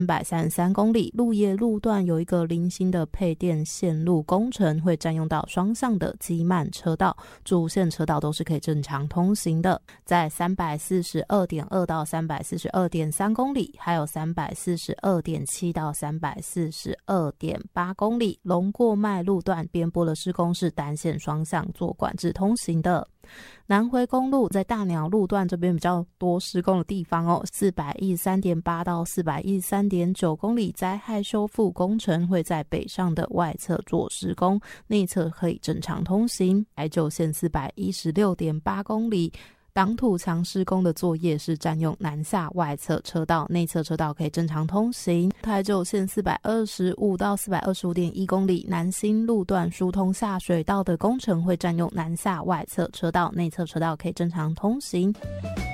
333公里，鹿野路段有一个零星的配电线路工程，会占用到双向的机慢车道，主线车道都是可以正常通行的。在 342.2 到 342.3 公里，还有 342.7 到 342.8 公里，龙过脉路段边坡的施工是单线双向做管制通行的。南回公路在大鸟路段这边比较多施工的地方哦，413.8 到 413.9 公里灾害修复工程会在北上的外侧做施工，内侧可以正常通行。台九线 416.8 公里挡土墙施工的作业是占用南下外侧车道，内侧车道可以正常通行。台九线425到 425.1 公里南新路段疏通下水道的工程会占用南下外侧车道，内侧车道可以正常通行。